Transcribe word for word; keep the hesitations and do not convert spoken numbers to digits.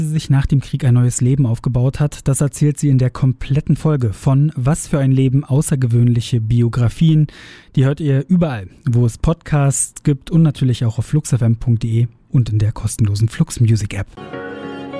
sie sich nach dem Krieg ein neues Leben aufgebaut hat, das erzählt sie in der kompletten Folge von Was für ein Leben, außergewöhnliche Biografien. Die hört ihr überall, wo es Podcasts gibt und natürlich auch auf flux f m punkt d e und in der kostenlosen Flux Music App.